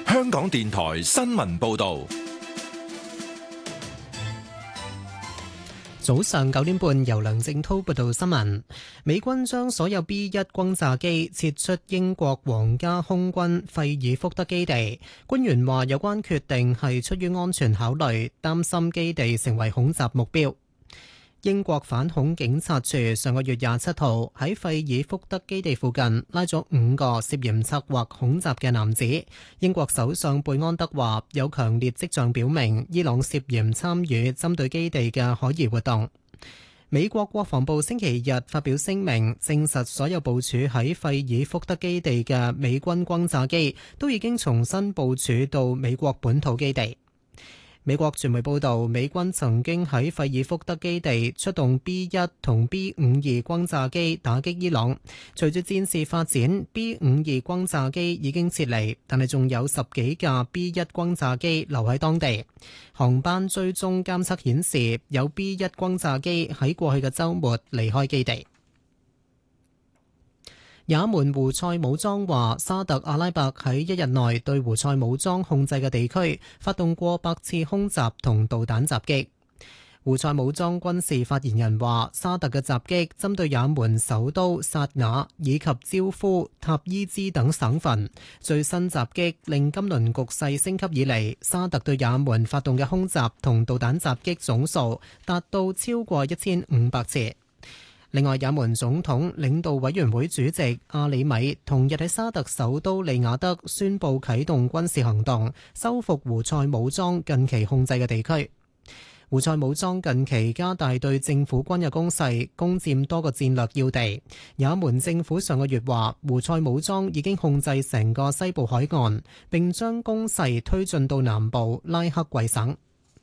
香港電台新聞報道。 早上9點半，由梁正滔報道新聞。美軍將所有 B-1 轟炸機撤出英國皇家空軍費爾福德基地。官員話，有關決定係出於安全考慮，擔心基地成為恐襲目標。英國反恐警察處上個月27號喺費爾福德基地附近拉咗5個涉嫌策劃恐襲嘅男子。英國首相貝安德話，有強烈跡象表明伊朗涉嫌參與針對基地嘅可疑活動。美國國防部星期日發表聲明，證實所有部署喺費爾福德基地嘅美軍轟炸機都已經重新部署到美國本土基地。美國傳媒報道，美軍曾經喺費爾福德基地出動 B-1 同 B-52 轟炸機打擊伊朗。隨住戰事發展， B-52 轟炸機已經撤離，但係仲有10幾架 B-1 轟炸機留喺當地。航班追蹤監測顯示，有 B-1 轟炸機喺過去嘅週末離開基地。也門胡塞武裝話，沙特阿拉伯喺一日內對胡塞武裝控制嘅地區發動過百次空襲同導彈襲擊。胡塞武裝軍事發言人話，沙特嘅襲擊針對也門首都薩瓦以及焦夫、塔伊茲等省份。最新襲擊令今輪局勢升級以嚟，沙特對也門發動嘅空襲同導彈襲擊總數達到超過1500次。另外，也門總統領導委員會主席阿里米同日喺沙特首都利雅得宣布啟動軍事行動，收復胡塞武裝近期控制嘅地區。胡塞武裝近期加大對政府軍嘅攻勢，攻佔多個戰略要地。也門政府上個月話，胡塞武裝已經控制成個西部海岸，並將攻勢推進到南部拉克季省。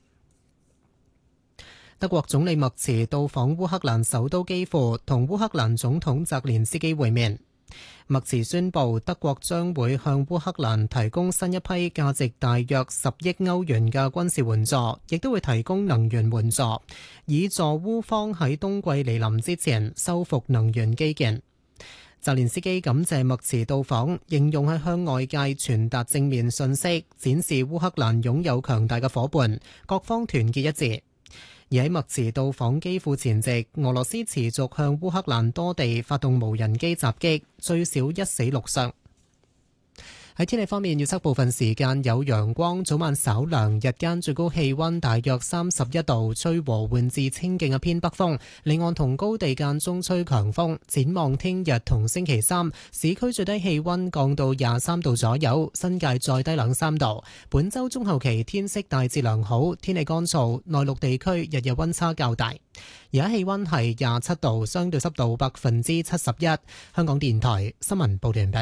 德國總理默茨到訪烏克蘭首都基輔，同烏克蘭總統澤連斯基會面。默茨宣布，德國將會向烏克蘭提供新一批價值大約10億歐元嘅軍事援助，亦都會提供能源援助，以助烏方喺冬季嚟臨之前修復能源基建。澤連斯基感謝默茨到訪，形容係向外界傳達正面信息，展示烏克蘭擁有強大嘅夥伴，各方團結一致。而喺默茨到訪基輔前夕，俄羅斯持續向烏克蘭多地發動無人機襲擊，最少1死6傷。喺天氣方面，預測部分時間有陽光，早晚稍涼，日間最高氣溫大約31度，吹和緩至清勁嘅偏北風，離岸同高地間中吹強風。展望聽日同星期三，市區最低氣溫降到23度左右，新界再低2-3度。本週中後期天色大致良好，天氣乾燥，內陸地區日夜溫差較大。而家氣溫係27度，相對濕度71%。香港電台新聞報道完畢。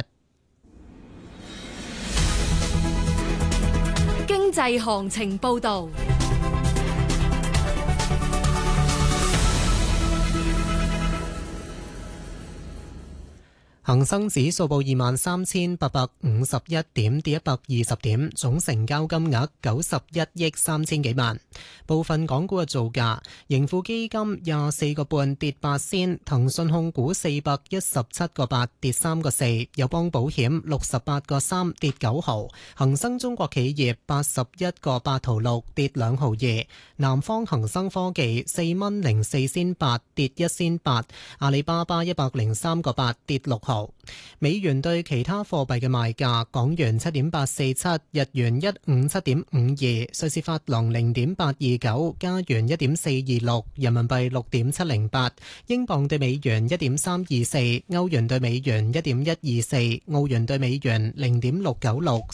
經濟行情報道。 恒生指數報23,851點，跌120點，總成交金額91億3千幾萬。部分港股嘅造價：盈富基金24個半跌8仙，騰訊控股417個8跌3個4，友邦保險68個3跌9毫，恒生中國企業81個8毫6跌2毫2，南方恒生科技4蚊04仙8跌1仙8，阿里巴巴103個8跌6毫。美元對其他貨幣嘅賣價：港元7.847，日元157.52，瑞士法郎0.829，加元1.426，人民幣6.708，英鎊對美元1.324，歐元對美元1.124，澳元對美元0.696，